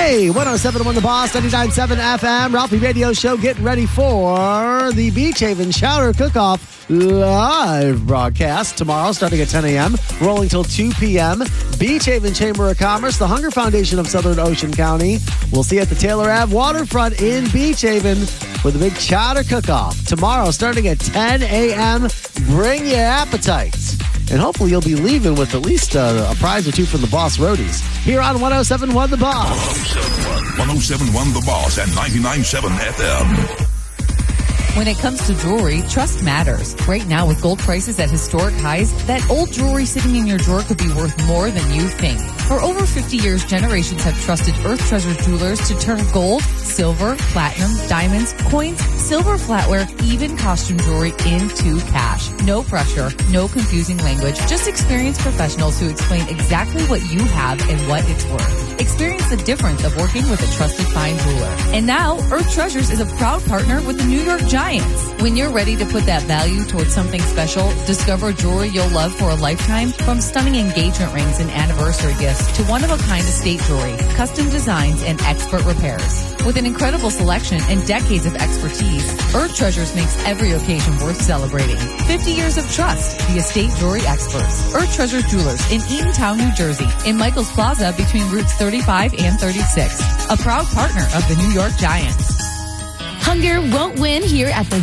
Hey, 107.1 The Boss, 99.7 FM, Ralphie Radio Show, getting ready for the Beach Haven Chowder Cook-Off live broadcast tomorrow starting at 10 a.m., rolling till 2 p.m. Beach Haven Chamber of Commerce, the Hunger Foundation of Southern Ocean County. We'll see you at the Taylor Ave Waterfront in Beach Haven for the big Chowder Cook-Off tomorrow starting at 10 a.m. Bring your appetites. And hopefully you'll be leaving with at least a prize or two from the Boss Roadies. Here on 107.1 The Boss. 107.1 The Boss and 99.7 FM. When it comes to jewelry, trust matters. Right now, with gold prices at historic highs, that old jewelry sitting in your drawer could be worth more than you think. For over 50 years, generations have trusted Earth Treasure Jewelers to turn gold, silver, platinum, diamonds, coins, silver flatware, even costume jewelry into cash. No pressure, no confusing language, just experienced professionals who explain exactly what you have and what it's worth. Experience the difference of working with a trusted fine jeweler. And now, Earth Treasures is a proud partner with the New York Giants. When you're ready to put that value towards something special, discover jewelry you'll love for a lifetime, from stunning engagement rings and anniversary gifts to one-of-a-kind estate jewelry, custom designs, and expert repairs. With an incredible selection and decades of expertise, Earth Treasures makes every occasion worth celebrating. 50 years of trust, the estate jewelry experts. Earth Treasures Jewelers in Eatontown, New Jersey, in Michaels Plaza between routes 35 and 36. A proud partner of the New York Giants. Hunger won't win here at the